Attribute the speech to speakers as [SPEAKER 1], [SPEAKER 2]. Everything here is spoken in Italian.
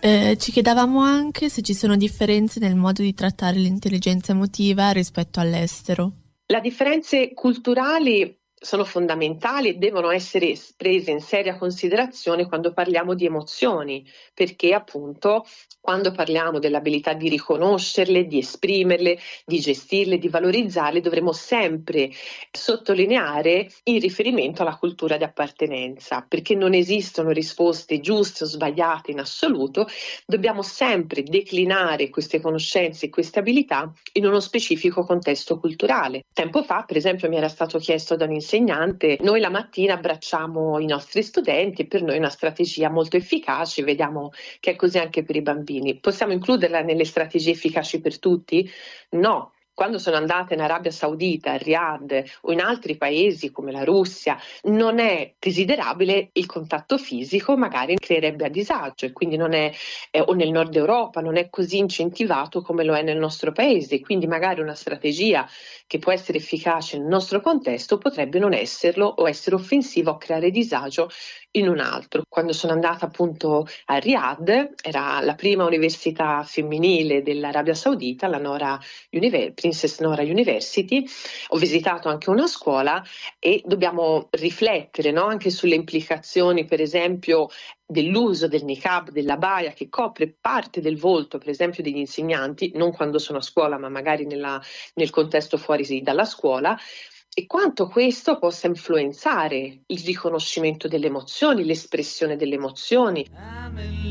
[SPEAKER 1] Ci chiedevamo anche se ci sono differenze nel modo di trattare l'intelligenza emotiva rispetto all'estero.
[SPEAKER 2] Le differenze culturali sono fondamentali e devono essere prese in seria considerazione quando parliamo di emozioni, perché appunto quando parliamo dell'abilità di riconoscerle, di esprimerle, di gestirle, di valorizzarle, dovremo sempre sottolineare il riferimento alla cultura di appartenenza, perché non esistono risposte giuste o sbagliate in assoluto, dobbiamo sempre declinare queste conoscenze e queste abilità in uno specifico contesto culturale. Tempo fa, per esempio, mi era stato chiesto da un insegnante, noi la mattina abbracciamo i nostri studenti e per noi è una strategia molto efficace, vediamo che è così anche per i bambini. Possiamo includerla nelle strategie efficaci per tutti? No. Quando sono andata in Arabia Saudita, a Riyadh o in altri paesi come la Russia, non è desiderabile il contatto fisico, magari creerebbe a disagio e quindi non è, o nel nord Europa, non è così incentivato come lo è nel nostro paese. Quindi magari una strategia che può essere efficace nel nostro contesto potrebbe non esserlo o essere offensiva o creare disagio in un altro. Quando sono andata appunto a Riyadh, era la prima università femminile dell'Arabia Saudita, la Princess Nora University, ho visitato anche una scuola e dobbiamo riflettere, no? Anche sulle implicazioni, per esempio, dell'uso del niqab, dell'abaya che copre parte del volto, per esempio, degli insegnanti, non quando sono a scuola, ma magari nel contesto fuori dalla scuola, e quanto questo possa influenzare il riconoscimento delle emozioni, l'espressione delle emozioni.